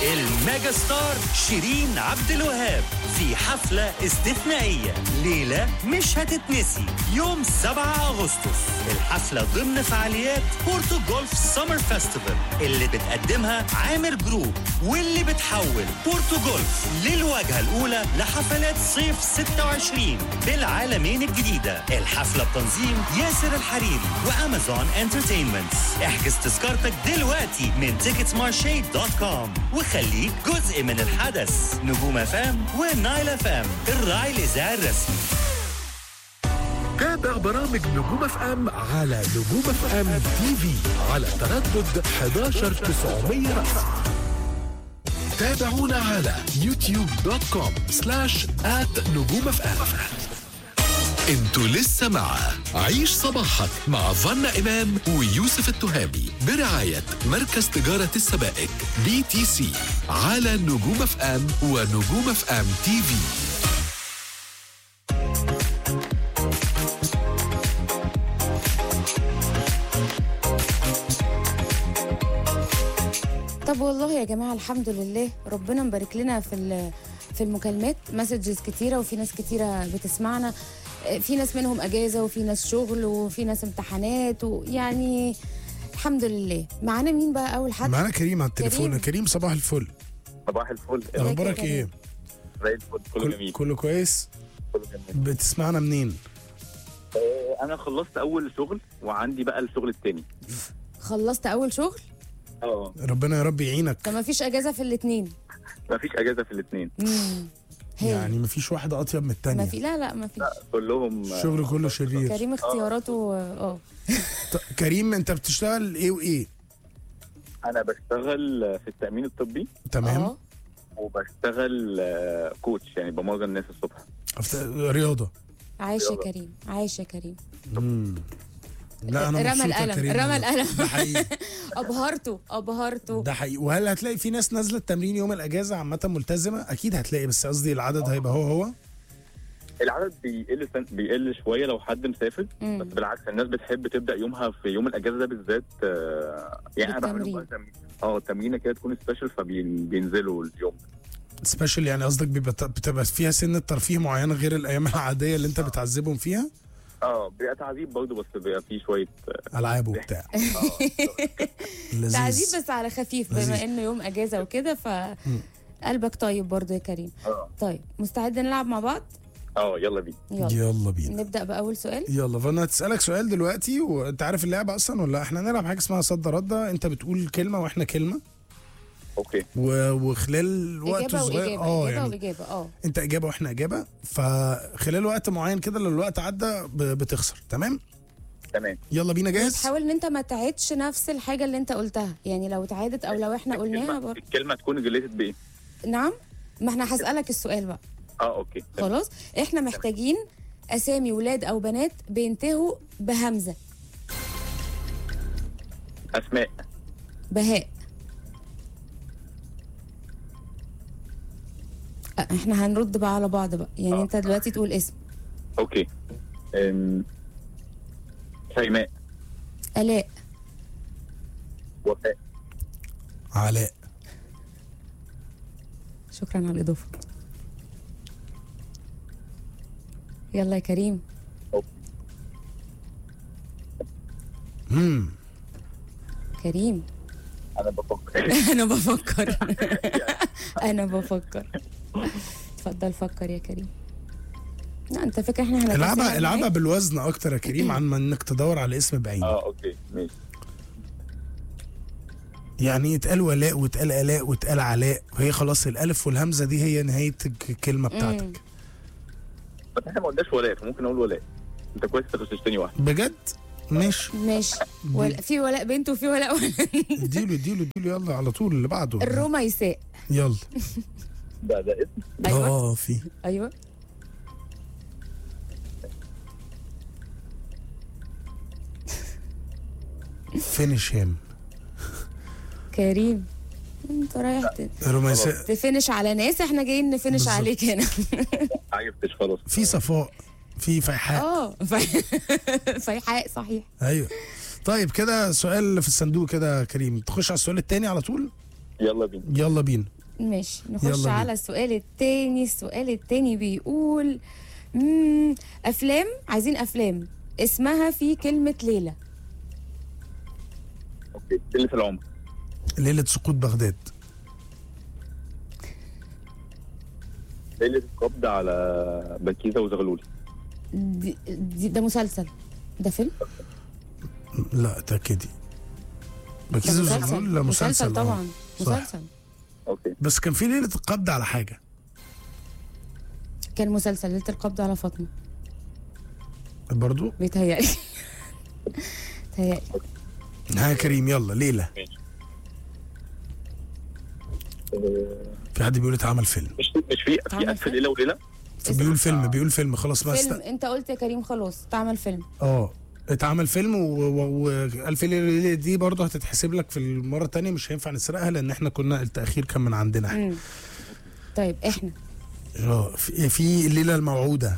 الميجا ستار شيرين عبد الوهاب في حفلة استثنائية، ليلة مش هتتنسي، يوم 7 أغسطس. الحفلة ضمن فعاليات بورتو جولف سمر فيستيفال اللي بتقدمها عامر جروب، واللي بتحول بورتو جولف للواجهة الأولى لحفلات صيف 26 بالعالمين الجديدة. الحفلة بتنظيم ياسر الحريري وأمازون انترتينمنت. احجز تذكرتك دلوقتي من ticketsmarche.com وخليك جزء من الحدث. نجوم فام ونايل فام، الراعي الإذاعي الرسمي. تابع برامج نجوم اف ام على نجوم اف ام تي في على تردد 11900 رأس. تابعونا على youtube.com/@نجوم اف ام. انتوا لسه مع عيش صباحك مع فانا إمام ويوسف التهامي برعاية مركز تجارة السبائك BTC على نجوم اف ام ونجوم اف ام تي في. طب والله يا جماعة الحمد لله، ربنا مبارك لنا في المكالمات، مسجز كتيرة وفي ناس كتيرة بتسمعنا، في ناس منهم اجازه وفي ناس شغل وفي ناس امتحانات، ويعني الحمد لله. معانا مين بقى اول حد؟ معانا كريم على التليفون. كريم صباح الفل. صباح الفل. اخبارك ايه؟ زي الفل، كله جميل. كله كويس. كله جميل. بتسمعنا منين؟ انا خلصت اول شغل وعندي بقى الشغل التاني. خلصت اول شغل؟ ربنا يا رب يعينك. طب ما فيش اجازه في الاثنين؟ ما فيش اجازه في الاثنين. يعني ما فيش واحده اطيب من الثانيه. ما في، لا ما فيش، كلهم الشغل كله شرير. كريم اختياراته كريم انت بتشتغل ايه وايه؟ انا بشتغل في التامين الطبي. تمام. وبشتغل كوتش، يعني بمرن الناس الصبح. رياضه. عايش يا كريم، عايش يا كريم. لا انا رمى القلم، رمى القلم. ده حقيقي. ابهرته. ده حقيقي. وهل هتلاقي في ناس نازله التمرين يوم الاجازه عامه ملتزمه؟ اكيد هتلاقي، بس قصدي العدد هيبقى هو العدد بيقل شويه لو حد مسافر. بس بالعكس الناس بتحب تبدا يومها في يوم الاجازه ده بالذات. يعني انا بعمل تمرينه كده تكون سبيشال، فبينزلوا اليوم سبيشال. يعني قصدك بتبقى فيها سن الترفيه معينه غير الايام العاديه اللي انت بتعذبهم فيها؟ بيبقى تعذيب برضه، بس بيبقى فيه شويه العاب وبتاع. تعذيب بس على خفيف، بما انه يوم اجازه وكده، فقلبك طيب برضه يا كريم. طيب مستعد نلعب مع بعض؟ يلا بينا. يلا بينا نبدا باول سؤال. يلا فانا هتسالك سؤال دلوقتي، وانت عارف اللعبه اصلا ولا؟ احنا نلعب حاجه اسمها صد رده. انت بتقول كلمه واحنا كلمه. اوكي. وخلال وقت صغير إجابة وإجابة. انت اجابه واحنا اجابه، فخلال وقت معين كده لو الوقت عدى بتخسر. تمام. يلا بينا. جاهز؟ حاول ان انت ما تعيدش نفس الحاجه اللي انت قلتها، يعني لو اتعادت او لو احنا قلناها الكلمه تكون ريليتد بايه؟ نعم، ما احنا هسالك السؤال بقى. اوكي. خلاص. احنا محتاجين اسامي ولاد او بنات بينتهوا بهمزه. اسماء. بهاء. احنا هنرد بقى على بعض بقى، يعني انت دلوقتي تقول اسم. اوكي. شيماء. آلاء. وفاء. علاء. شكرا على الإضافة. يلا يا كريم. كريم. أنا بفكر. اتفضل فكر يا كريم. لا انت فاكر احنا العبها بالوزن اكتر يا كريم عن ما انك تدور على اسم بعينه. اوكي ماشي. يعني يتقال ولاء وتقال آلاء وتقال علاء، وهي خلاص الالف والهمزه دي هي نهايه الكلمه بتاعتك. بس احنا ما قلناش ولاء، فممكن اقول ولاء. انت كويس غششتني واحد بجد. ماشي. في ولاء بنت وفي ولاء ولد. اديله يلا على طول اللي بعده. الرميساء. يلا. ده اسم. ايوه. في. ايوه. فينيش هيم. كريم انت رايح تفنش على ناس، احنا جايين نفنش عليك هنا. عرفتش خلاص. في صفاء، في فيحاء. فيحاء صحيح. ايوه. طيب كده سؤال في الصندوق كده كريم، تخش على السؤال الثاني على طول. يلا بينا. يلا بينا. ماشي يلا نخش بينا. على السؤال التاني. السؤال التاني بيقول افلام، عايزين افلام اسمها في كلمة ليلى. اوكي، ليلة العمر. ليلة سقوط بغداد. ليلة القبض على بكيزة وزغلول. ده مسلسل، ده فيلم؟ لا تأكدي. ده بكيزة وزغلول؟ لا مسلسل طبعا. صح. مسلسل. اوكي. بس كان في ليلة القبض على حاجة. كان مسلسل ليلة القبض على فاطمة برضو. بيتهيألي. بيتهيألي. ها كريم يلا ليلة. في حد بيقول اتعمل فيلم. مش في ألف ليلة وليلة. بيقول فيلم خلاص بس. فيلم انت قلت يا كريم، خلاص اتعمل فيلم. اتعمل فيلم والف ليلة دي برضه هتتحسب لك في المرة التانية، مش هينفع نسرقها لان احنا كنا التأخير كان من عندنا احنا. طيب احنا في الليلة الموعودة.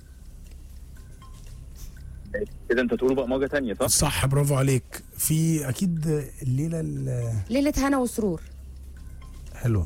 كده انت تقول بقى موجة تانية صح؟ صح برافو عليك. في اكيد الليلة ليلة هنا وسرور. حلوة.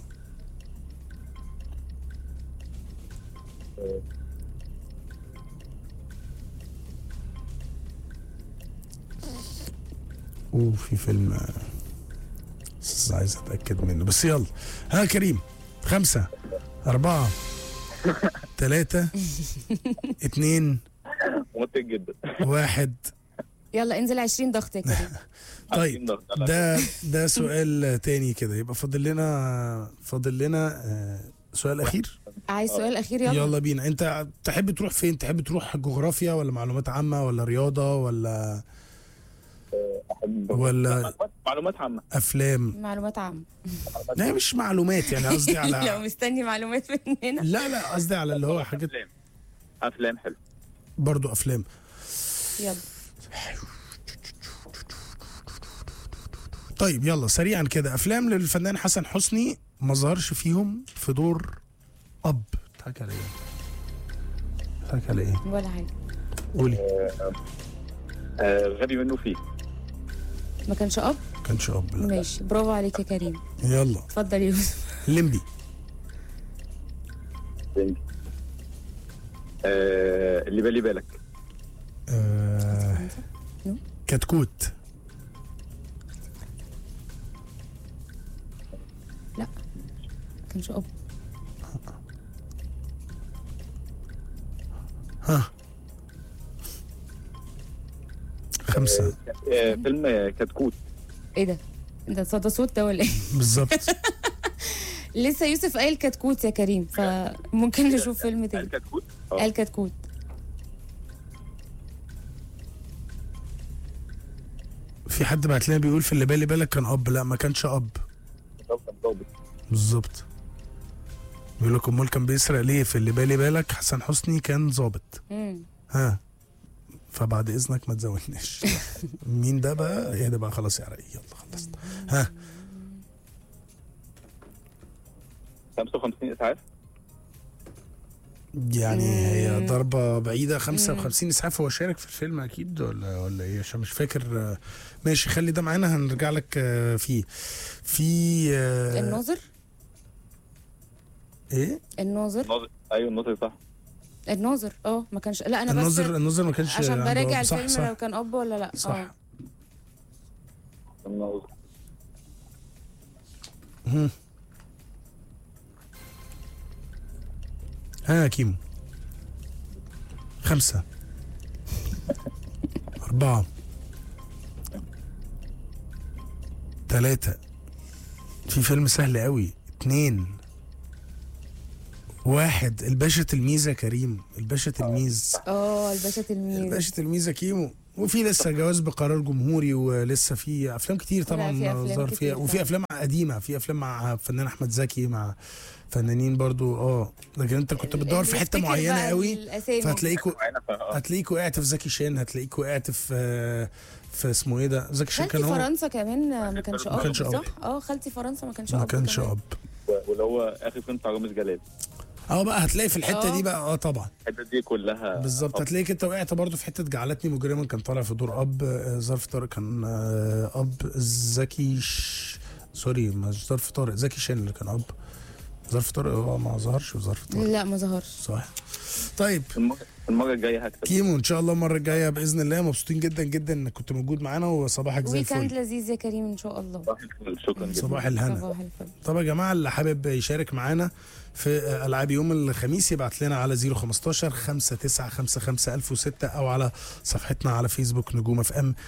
وفي فيلم بس عايز اتاكد منه، بس يلا. ها كريم 5 4 3 2 منطق جدا. 1. يلا انزل 20 ضغط يا كريم. طيب ده سؤال تاني كده، يبقى فاضل لنا سؤال اخير. عايز سؤال اخير؟ يلا بينا. انت تحب تروح فين؟ تحب تروح جغرافيا ولا معلومات عامة ولا رياضة ولا معلومات عامة؟ افلام. معلومات عامة. لا مش معلومات، يعني قصدي على لو مستني معلومات مننا. لا قصدي على اللي هو حاجات. افلام حلو. برضو افلام. يلا. طيب يلا سريعا كده. افلام للفنان حسن حسني ما ظهرش فيهم في دور اب. بتضحك على ايه؟ ولا حاجة. قولي. غبي منه فيه. ما كانش اب؟ كانش اب لا. ماشي برافو عليك يا كريم. يلا اتفضل يا يوسف. ليمبي. اللي بالي بالك. كتكوت. لا ما كانش اب. ها 5. فيلم كتكوت. ايه ده؟ انت صدى صوت ده ولا ايه؟ بالظبط. لسه يوسف قايل كتكوت يا كريم، فممكن نشوف فيلم تاني. الكتكوت. قال كتكوت. في حد بعت لنا بيقول في اللي بالي بالك كان اب. لا ما كانش اب. بالظبط. بيقول لك امال كان بيسرق ليه في اللي بالي بالك؟ حسن حسني كان ظابط. ها فبعد اذنك ما تزودناش. مين ده بقى؟ ايه ده بقى؟ خلاص يا رأي يلا خلصت. ها 55 اسعاف. يعني هي ضربة بعيدة. 55 اسعاف. هو شارك في الفيلم اكيد ولا ايه؟ عشان مش فاكر. ماشي خلي ده معانا هنرجع لك فيه. الناظر. ايه؟ الناظر. ايوه الناظر صح. الناظر ما كانش. لا انا الناظر ما كانش عشان براجع صح الفيلم صح. لو كان اب ولا لا. صح. الناظر. ها كيمو 5 4 3. في فيلم سهل قوي. 2 1. الباشا تلميذ يا كريم. الباشا تلميذ. الباشا تلميذ. الباشا تلميذ يا كيمو. وفي لسه جواز بقرار جمهوري، ولسه في افلام كتير طبعا ظهر فيها. وفي افلام قديمه. في افلام مع فنان احمد زكي، مع فنانين برضو. لكن انت كنت بتدور في حته معينه قوي، فهتلاقيك وقعت في زكي شان. هتلاقيك وقعت في اسمه ايه ده؟ زكي شان كان هو. خالتي فرنسا كمان ما كانش اب صح؟ خالتي فرنسا ما كانش اب. واللي هو اخر فيلم بتاع رامز جلال. بقى هتلاقي في الحته دي بقى طبعا الحته دي كلها بالظبط. هتلاقيك انت وقعت برضو في حته جعلتني مجرما. كان طالع في دور اب. ظرف طارق كان اب. سوري مش ظرف طارق، زكي شان اللي كان اب. ظرف طارق هو ما ظهرش في ظرف طارق. لا ما ظهرش. صح. طيب المره الجايه هكتب كيمو ان شاء الله المره الجايه باذن الله. مبسوطين جدا جدا انك كنت موجود معانا، وصباحك زي الفل. ويكند لذيذ يا كريم ان شاء الله. شكرا جدا. صباح الهنا. صباح الفل. طب يا جماعه اللي حابب يشارك معانا في العاب يوم الخميس يبعت لنا على 015 5955 1006 او على صفحتنا على فيسبوك نجوم اف ام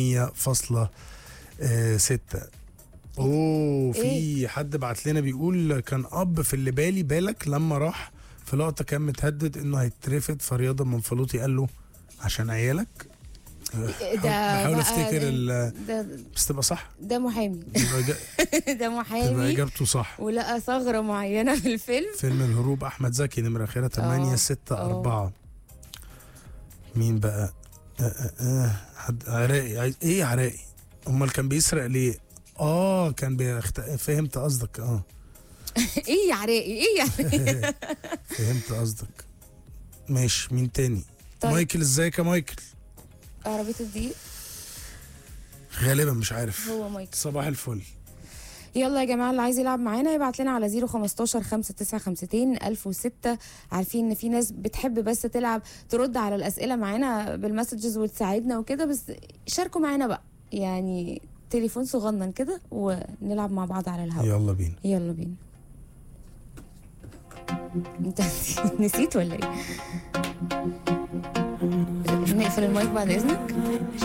100.6. اوه في حد بعت لنا بيقول كان اب في اللي بالك لما راح في لقطه كان متهدد انه هيترفد فرياضه منفلوطي قال له عشان عيالك. بحاول افتكر بس تبقى صح. ده محامي. ده محامي تبقى اجابته صح. ولقى ثغره معينه في الفيلم. فيلم الهروب احمد زكي نمره اخيرا 864. مين بقى؟ حد عراقي. ايه عراقي؟ امال كان بيسرق ليه؟ كان فهمت قصدك. ايه يا عراقي ايه يا فهمت قصدك. ماشي مين تاني؟ طيب. مايكل ازيك يا مايكل؟ عربية الدقيق غالبا مش عارف. هو مايكل. صباح الفل. يلا يا جماعه اللي عايز يلعب معانا يبعت لنا على 015 5952 1006. عارفين ان في ناس بتحب بس تلعب ترد على الاسئله معانا بالمسجز وتساعدنا وكده، بس شاركوا معانا بقى يعني تليفون صغنن كده ونلعب مع بعض على الهواء. يلا بينا يلا بينا. انت نسيت ولا ايه؟ نقفل المايك بعد اذنك.